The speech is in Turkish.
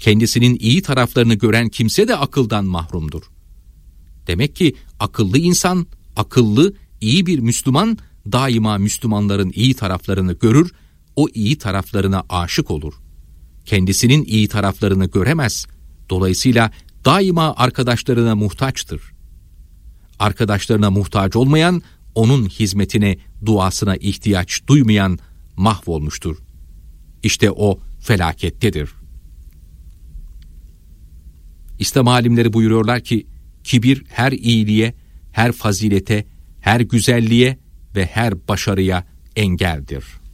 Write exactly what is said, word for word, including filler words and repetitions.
Kendisinin iyi taraflarını gören kimse de akıldan mahrumdur. Demek ki akıllı insan, akıllı, iyi bir Müslüman daima Müslümanların iyi taraflarını görür, o iyi taraflarına aşık olur. Kendisinin iyi taraflarını göremez. Dolayısıyla daima arkadaşlarına muhtaçtır. Arkadaşlarına muhtaç olmayan, onun hizmetine, duasına ihtiyaç duymayan mahvolmuştur. İşte o felakettedir. İslam alimleri buyuruyorlar ki, kibir her iyiliğe, her fazilete, her güzelliğe ve her başarıya engeldir.